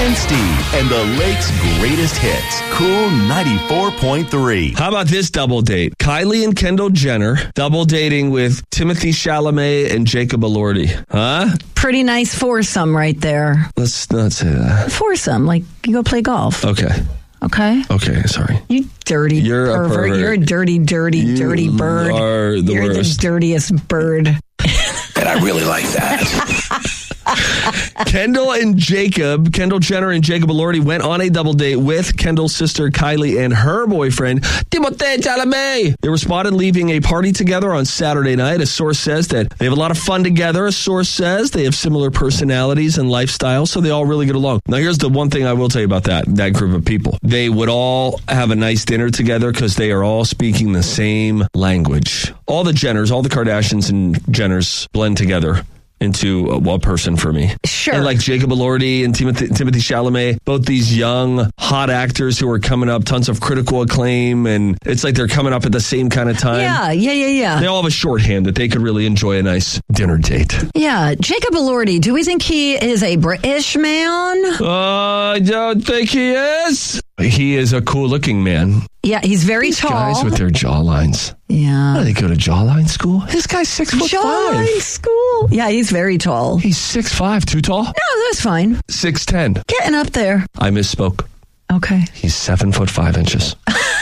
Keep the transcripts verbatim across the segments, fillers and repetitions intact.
and Steve and the Lake's greatest hits. Cool ninety-four point three. How about this double date? Kylie and Kendall Jenner double dating with Timothy Chalamet and Jacob Elordi. Huh? Pretty nice foursome right there. Let's not say that. Foursome, like you go play golf. Okay. Okay. Okay, sorry. You dirty You're pervert. a pervert. You're a dirty, dirty, You dirty bird. are the You're worst. the dirtiest bird. And I really like that. Kendall and Jacob, Kendall Jenner and Jacob Elordi went on a double date with Kendall's sister Kylie and her boyfriend, Timothée Chalamet. They were spotted leaving a party together on Saturday night. A source says that they have a lot of fun together. A source says they have similar personalities and lifestyles, so they all really get along. Now, here's the one thing I will tell you about that, that group of people. They would all have a nice dinner together because they are all speaking the same language. All the Jenners, all the Kardashians and Jenners blend together into a, a person for me. Sure. And like Jacob Elordi and Timothy, Timothy Chalamet, both these young, hot actors who are coming up, tons of critical acclaim, and it's like they're coming up at the same kind of time. Yeah, yeah, yeah, yeah. They all have a shorthand that they could really enjoy a nice dinner date. Yeah, Jacob Elordi, do we think he is a British man? Uh, I don't think he is. He is a cool-looking man. Yeah, he's very These tall. guys with their jawlines. Yeah. How do they go to jawline school? This guy's six foot Jawline five. school. Yeah, he's very tall. He's six five, too tall? No, that's fine. six ten. Getting up there. I misspoke. Okay. He's seven foot five inches.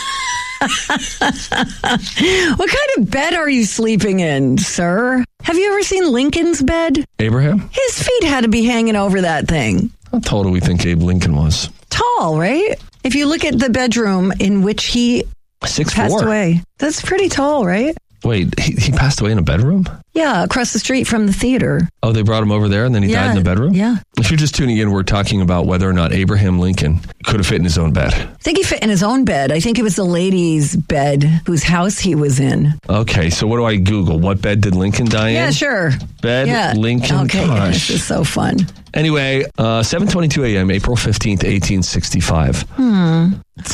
What kind of bed are you sleeping in, sir? Have you ever seen Lincoln's bed? Abraham? His feet had to be hanging over that thing. How tall do we think Abe Lincoln was? Tall, right? If you look at the bedroom in which he Six passed four. away, that's pretty tall, right? Wait, he, he passed away in a bedroom? Yeah, across the street from the theater. Oh, they brought him over there and then he Yeah, died in the bedroom? yeah. If you're just tuning in, we're talking about whether or not Abraham Lincoln could have fit in his own bed. I think he fit in his own bed. I think it was the lady's bed whose house he was in. Okay, so what do I Google? What bed did Lincoln die in? Yeah, sure. Bed, Yeah. Lincoln, Okay, gosh. this is so fun. Anyway, uh, seven twenty-two a.m., April fifteenth, eighteen sixty-five. Hmm.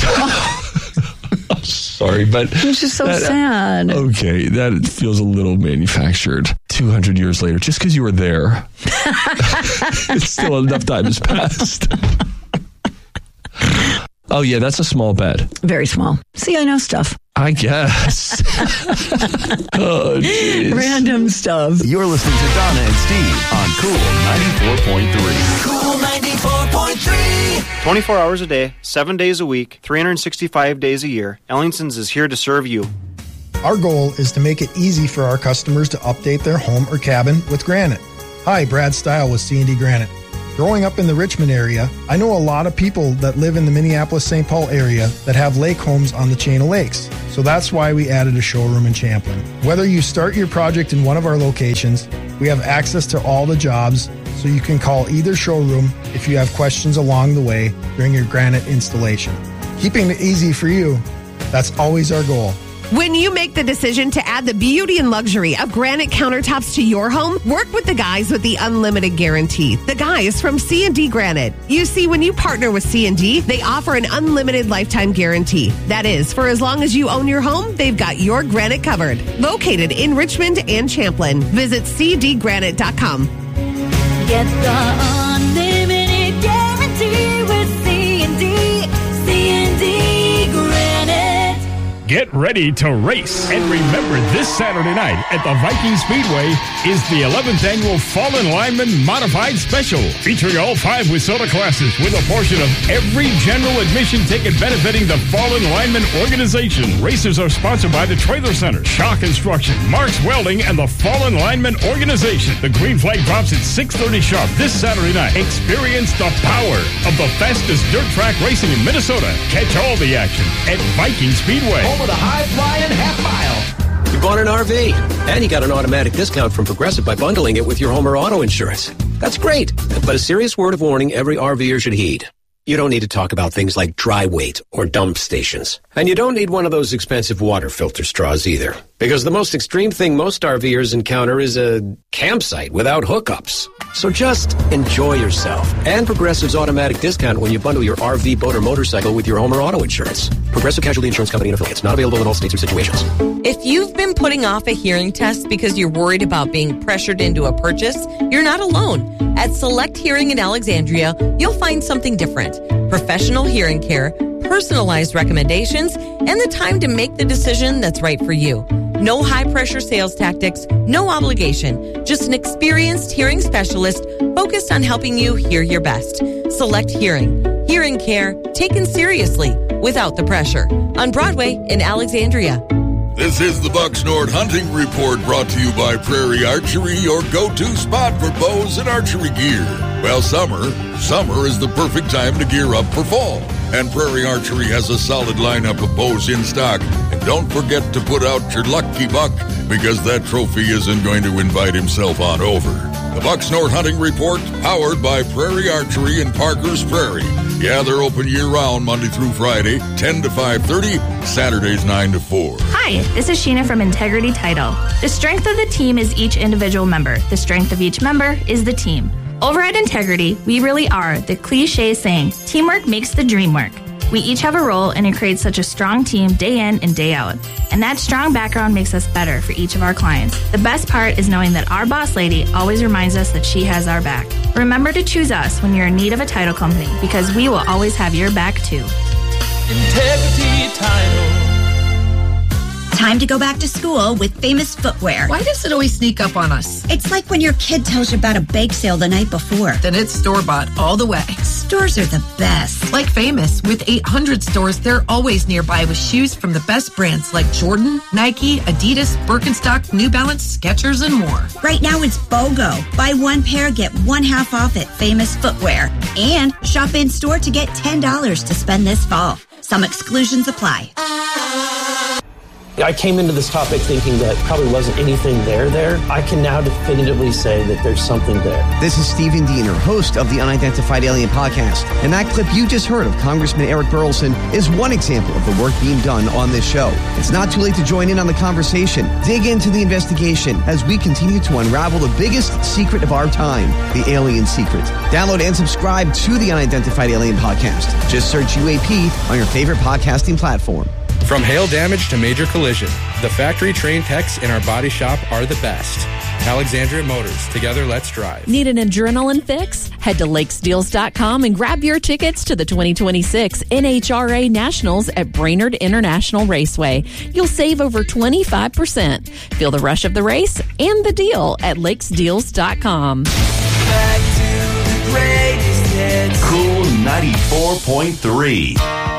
Sorry, but... It's just so that- sad. Okay, that feels a little manufactured. two hundred years later, just because you were there, it's still enough time has passed. Oh, yeah, that's a small bed. Very small. See, I know stuff. I guess. Oh, jeez. Random stuff. You're listening to Donna and Steve on Cool ninety-four point three. Cool ninety-four point three. twenty-four hours a day, seven days a week, three hundred sixty-five days a year, Ellingson's is here to serve you. Our goal is to make it easy for our customers to update their home or cabin with granite. Hi, Brad Stile with C and D Granite. Growing up in the Richmond area, I know a lot of people that live in the Minneapolis-Saint Paul area that have lake homes on the chain of lakes. So that's why we added a showroom in Champlin. Whether you start your project in one of our locations, we have access to all the jobs, so you can call either showroom if you have questions along the way during your granite installation. Keeping it easy for you, that's always our goal. When you make the decision to add the beauty and luxury of granite countertops to your home, work with the guys with the unlimited guarantee. The guys from C and D Granite. You see, when you partner with C and D, they offer an unlimited lifetime guarantee. That is, for as long as you own your home, they've got your granite covered. Located in Richmond and Champlin. Visit c d granite dot com. Get the unlimited guarantee with C and D. C and D Granite. Get ready to race. And remember, this Saturday night at the Viking Speedway is the eleventh annual Fallen Lineman Modified Special, featuring all five WISSOTA classes with a portion of every general admission ticket benefiting the Fallen Lineman organization. Races are sponsored by the Trailer Center, Shaw Construction, Mark's Welding, and the Fallen Lineman organization. The green flag drops at six thirty sharp this Saturday night. Experience the power of the fastest dirt track racing in Minnesota. Catch all the action at Viking Speedway. Home of the high-flying half mile. You bought an R V, and you got an automatic discount from Progressive by bundling it with your home or auto insurance. That's great, but a serious word of warning every RVer should heed. You don't need to talk about things like dry weight or dump stations. And you don't need one of those expensive water filter straws either. Because the most extreme thing most RVers encounter is a campsite without hookups. So just enjoy yourself. And Progressive's automatic discount when you bundle your R V, boat, or motorcycle with your home or auto insurance. Progressive Casualty Insurance Company and Affiliates. Not available in all states or situations. If you've been putting off a hearing test because you're worried about being pressured into a purchase, you're not alone. At Select Hearing in Alexandria, you'll find something different. Professional hearing care, personalized recommendations, and the time to make the decision that's right for you. No high-pressure sales tactics, no obligation. Just an experienced hearing specialist focused on helping you hear your best. Select Hearing. Hearing care taken seriously without the pressure. On Broadway in Alexandria. This is the Bucksnort Hunting Report brought to you by Prairie Archery, your go-to spot for bows and archery gear. Well, summer, summer is the perfect time to gear up for fall. And Prairie Archery has a solid lineup of bows in stock. And don't forget to put out your lucky buck, because that trophy isn't going to invite himself on over. The Bucksnort Hunting Report, powered by Prairie Archery in Parker's Prairie. Yeah, they're open year-round, Monday through Friday, ten to five thirty, Saturdays nine to four. Hi, this is Sheena from Integrity Title. The strength of the team is each individual member. The strength of each member is the team. Over at Integrity, we really are the cliche saying, teamwork makes the dream work. We each have a role, and it creates such a strong team day in and day out. And that strong background makes us better for each of our clients. The best part is knowing that our boss lady always reminds us that she has our back. Remember to choose us when you're in need of a title company, because we will always have your back too. Integrity Title. Time to go back to school with Famous Footwear. Why does it always sneak up on us? It's like when your kid tells you about a bake sale the night before. Then it's store-bought all the way. Stores are the best. Like Famous, with eight hundred stores, they're always nearby with shoes from the best brands like Jordan, Nike, Adidas, Birkenstock, New Balance, Skechers, and more. Right now it's BOGO. Buy one pair, get one half off at Famous Footwear. And shop in-store to get ten dollars to spend this fall. Some exclusions apply. I came into this topic thinking that probably wasn't anything there there. I can now definitively say that there's something there. This is Stephen Diener, host of the Unidentified Alien Podcast. And that clip you just heard of Congressman Eric Burleson is one example of the work being done on this show. It's not too late to join in on the conversation. Dig into the investigation as we continue to unravel the biggest secret of our time, the alien secret. Download and subscribe to the Unidentified Alien Podcast. Just search U A P on your favorite podcasting platform. From hail damage to major collision, the factory-trained techs in our body shop are the best. Alexandria Motors. Together, let's drive. Need an adrenaline fix? Head to lakes deals dot com and grab your tickets to the twenty twenty-six N H R A Nationals at Brainerd International Raceway. You'll save over twenty-five percent. Feel the rush of the race and the deal at lakes deals dot com. Back to the greatest hits. Cool ninety-four point three.